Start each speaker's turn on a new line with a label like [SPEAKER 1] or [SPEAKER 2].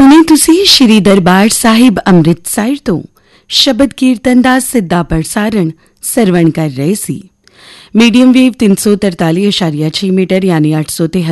[SPEAKER 1] ਹੁਣੇ ਤੁਸੀਂ ਸ਼੍ਰੀ ਦਰਬਾਰ ਸਾਹਿਬ ਅੰਮ੍ਰਿਤਸਰ ਤੋਂ ਸ਼ਬਦ ਕੀਰਤਨ ਦਾ ਸਿੱਧਾ ਪ੍ਰਸਾਰਣ ਸਰਵਣ ਕਰ ਰਹੇ ਸੀ। ਮੀਡੀਅਮ ਵੇਵ 343.6 ਮੀਟਰ ਯਾਨੀ 873